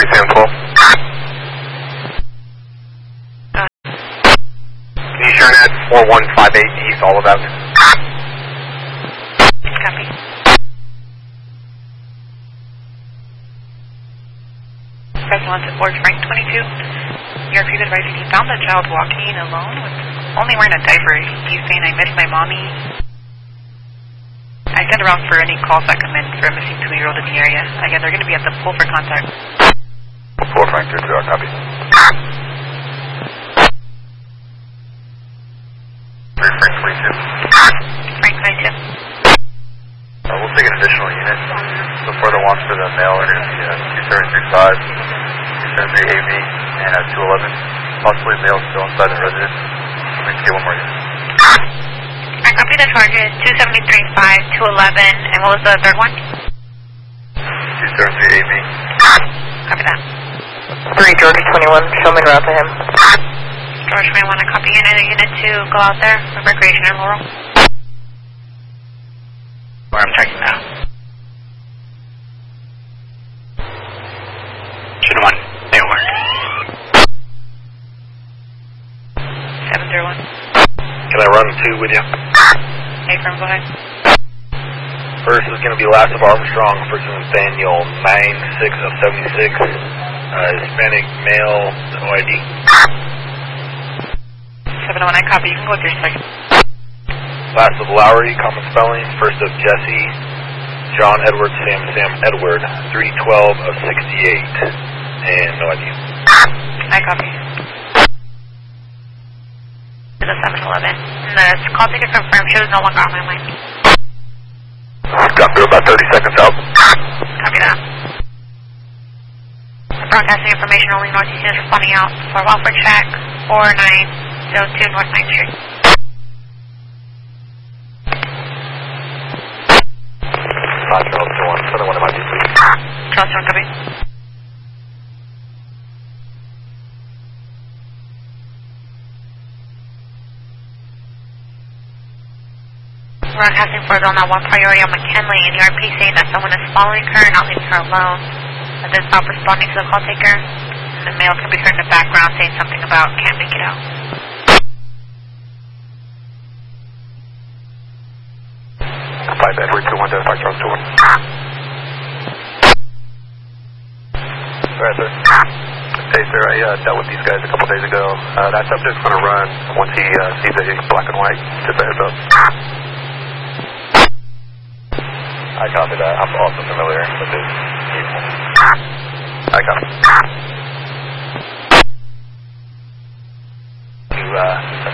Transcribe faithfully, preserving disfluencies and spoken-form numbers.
Sam twelve. Can you turn at four one five eight East Olive Avenue? Copy. President at Fort Frank twenty-two. Your repeat advising he found the child walking alone with only wearing a diaper. He's saying I missed my mommy. I sent around for any calls that come in for a missing two-year-old in the area. Again, they're going to be at the pool for contact. Fort Frank two two, copy. Frank twenty-two. Frank twenty-two. Uh, we'll take an additional unit. So for the ones for the male are going to be uh, two seven three five, two seven three A V, and uh, two eleven. Possibly male still inside the residence. We can get one more unit. I copy the charges, two seven three five, two eleven, and what was the third one? two seven three A V. Copy that. three George twenty-one, show me route to him. George twenty-one, I copy another unit to go out there for recreation and Laurel. Where I'm checking now. Should have won. They work. seven zero one. Can I run two with you? Hey, firm, go ahead. First is going to be Last of Armstrong for Nathaniel, nine six of seventy-six. Uh, Hispanic male, no I D. seven oh one, I copy. You can go with your second. Last of Lowry, common spelling. First of Jesse, John Edward, Sam Sam Edward, three twelve of sixty-eight. And no I D. I copy. To the seven eleven. And the call ticket confirmed shows no longer on my line. Got through about thirty seconds out. Copy that. Broadcasting information only Northeast is responding out for welfare check four nine zero two North ninth Street. five Charles one, seven one M I D, please. Charles one, copy. Broadcasting for Zona one priority on McKinley and E R P saying that someone is following her and not leaving her alone. That they're not responding to the call taker. And the male can be heard in the background saying something about can't make it out. five Edward two one, five Charles two one. Alright, sir. Hey, sir, I uh, dealt with these guys a couple days ago. Uh, that subject's going to run once he uh, sees that he's black and white. Just a heads up. I copy that. I'm also familiar with this vehicle. I copy. To, uh,